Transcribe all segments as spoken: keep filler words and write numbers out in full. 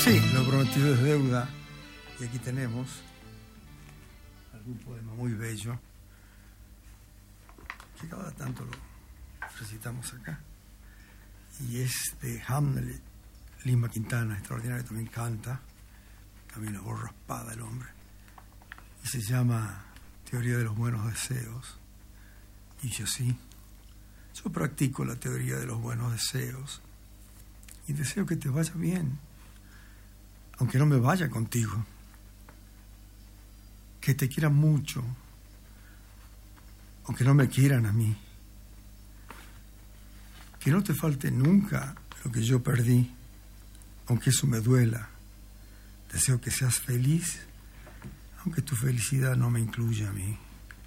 Sí, lo prometido es deuda. Y aquí tenemos algún poema muy bello que cada tanto lo recitamos acá. Y es de Hamlet, Lima Quintana, extraordinario, también canta, también la voz raspada el hombre. Y se llama Teoría de los buenos deseos. Y dice así: yo practico la teoría de los buenos deseos y deseo que te vaya bien, aunque no me vaya contigo, que te quieran mucho, aunque no me quieran a mí, que no te falte nunca lo que yo perdí, aunque eso me duela. Deseo que seas feliz, aunque tu felicidad no me incluya a mí.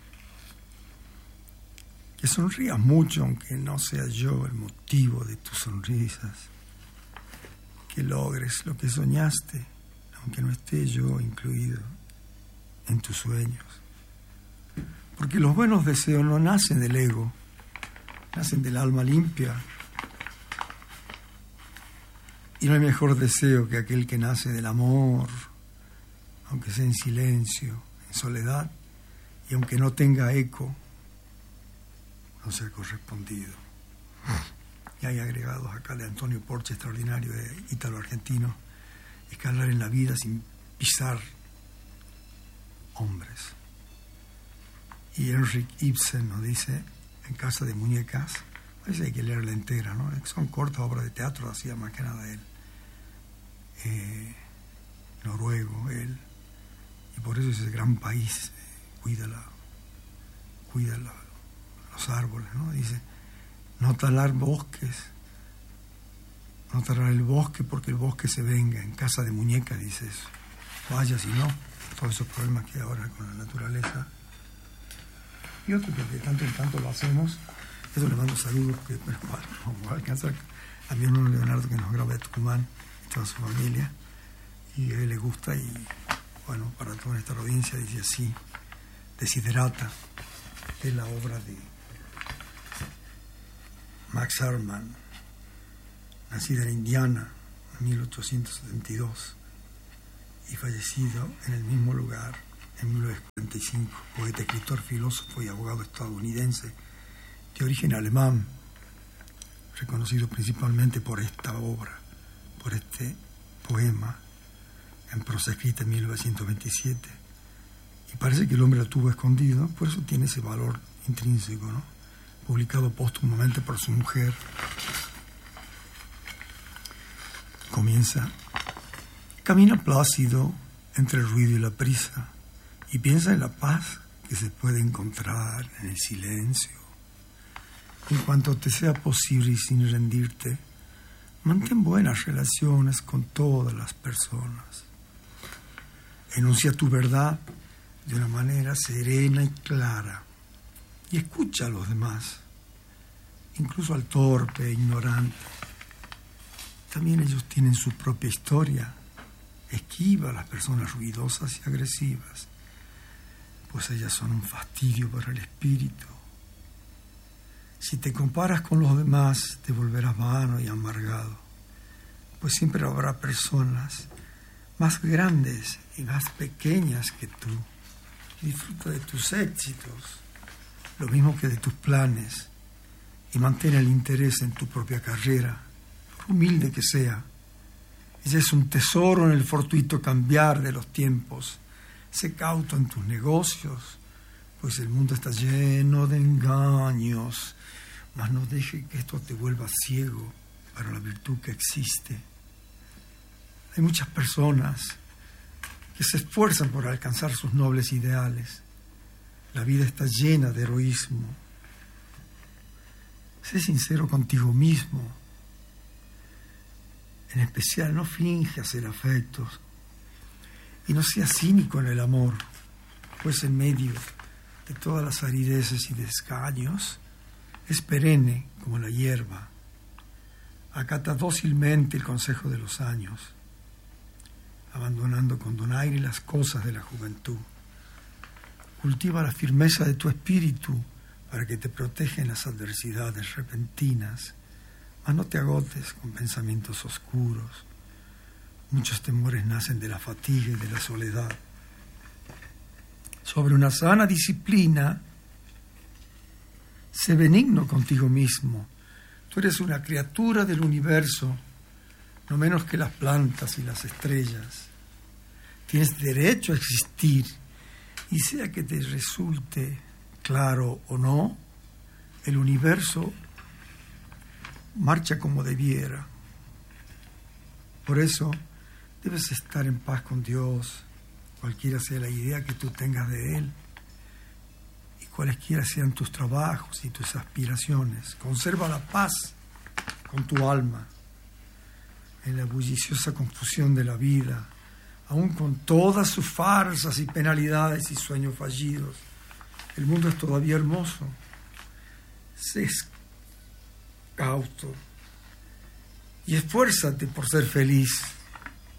Que sonrías mucho, aunque no sea yo el motivo de tus sonrisas. Que logres lo que soñaste, aunque no esté yo incluido en tus sueños. Porque los buenos deseos no nacen del ego, nacen del alma limpia. Y no hay mejor deseo que aquel que nace del amor, aunque sea en silencio, en soledad, y aunque no tenga eco, no sea correspondido. Y hay agregados acá de Antonio Porche, extraordinario, de ítalo-argentino: escalar en la vida sin pisar hombres. Y Henrik Ibsen nos dice, en Casa de Muñecas, a veces hay que leerla entera, ¿no? Son cortas obras de teatro, hacía más que nada él. Eh, noruego, él. Y por eso ese gran país eh, cuida, la, cuida la, los árboles, ¿no? Dice: no talar bosques, no talar el bosque porque el bosque se venga. En Casa de Muñecas dice eso. Vaya si no, todos esos problemas que hay ahora con la naturaleza. Y otro que de tanto en tanto lo hacemos, eso le mando saludos, que pero, bueno, vamos a alcanzar a mi hermano Leonardo, que nos graba de Tucumán, y toda su familia, y a él le gusta. Y bueno, para toda esta audiencia dice así: Desiderata, es la obra de Max Ehrmann, nacida en Indiana en mil ochocientos setenta y dos y fallecido en el mismo lugar en mil novecientos cuarenta y cinco, poeta, escritor, filósofo y abogado estadounidense de origen alemán, reconocido principalmente por esta obra, por este poema en prosa escrita en mil novecientos veintisiete. Y parece que el hombre lo tuvo escondido, por eso tiene ese valor intrínseco, ¿no? Publicado póstumamente por su mujer. Comienza: camina plácido entre el ruido y la prisa y piensa en la paz que se puede encontrar en el silencio. En cuanto te sea posible y sin rendirte, mantén buenas relaciones con todas las personas. Enuncia tu verdad de una manera serena y clara y escucha a los demás, incluso al torpe e ignorante. También ellos tienen su propia historia. Esquiva a las personas ruidosas y agresivas, pues ellas son un fastidio para el espíritu. Si te comparas con los demás, te volverás vano y amargado, pues siempre habrá personas más grandes y más pequeñas que tú. Disfruta de tus éxitos, lo mismo que de tus planes, y mantén el interés en tu propia carrera, por humilde que sea. Ella es un tesoro en el fortuito cambiar de los tiempos. Sé cauto en tus negocios, pues el mundo está lleno de engaños, mas no deje que esto te vuelva ciego para la virtud que existe. Hay muchas personas que se esfuerzan por alcanzar sus nobles ideales. La vida está llena de heroísmo. Sé sincero contigo mismo. En especial, no finjas el afecto y no seas cínico en el amor, pues en medio de todas las arideces y descaños es perenne como la hierba. Acata dócilmente el consejo de los años, abandonando con donaire las cosas de la juventud. Cultiva la firmeza de tu espíritu para que te protejan las adversidades repentinas, mas no te agotes con pensamientos oscuros. Muchos temores nacen de la fatiga y de la soledad. Sobre una sana disciplina, sé benigno contigo mismo. Tú eres una criatura del universo, no menos que las plantas y las estrellas. Tienes derecho a existir, y sea que te resulte claro o no, el universo marcha como debiera. Por eso debes estar en paz con Dios, cualquiera sea la idea que tú tengas de Él, y cualesquiera sean tus trabajos y tus aspiraciones. Conserva la paz con tu alma en la bulliciosa confusión de la vida, aun con todas sus farsas y penalidades y sueños fallidos. El mundo es todavía hermoso. Sé cauto y esfuérzate por ser feliz.